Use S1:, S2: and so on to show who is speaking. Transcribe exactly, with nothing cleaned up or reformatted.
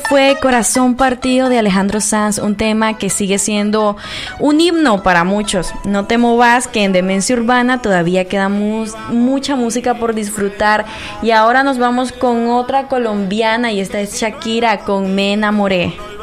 S1: fue Corazón Partido de Alejandro Sanz, un tema que sigue siendo un himno para muchos. No te movas, que en Demencia Urbana todavía queda mu- mucha música por disfrutar. Y ahora nos vamos con otra colombiana, y esta es Shakira con Me Enamoré.